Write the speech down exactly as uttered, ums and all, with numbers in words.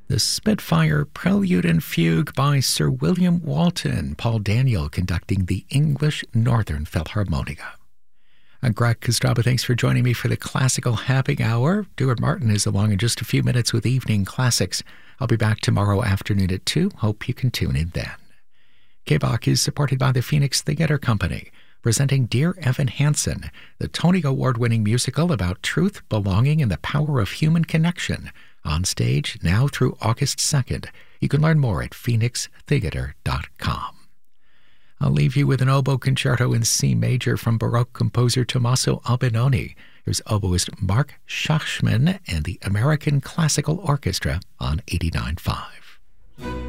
The Spitfire Prelude and Fugue by Sir William Walton, Paul Daniel conducting the English Northern Philharmonica. I'm Greg Kostraba. Thanks for joining me for the Classical Happy Hour. Stuart Martin is along in just a few minutes with Evening Classics. I'll be back tomorrow afternoon at two. Hope you can tune in then. K B O C is supported by the Phoenix Theatre Company, presenting Dear Evan Hansen, the Tony Award-winning musical about truth, belonging, and the power of human connection. On stage now through August second. You can learn more at phoenix theatre dot com. I'll leave you with an oboe concerto in C major from Baroque composer Tommaso Albinoni. Here's oboist Mark Schachman and the American Classical Orchestra on eighty-nine point five.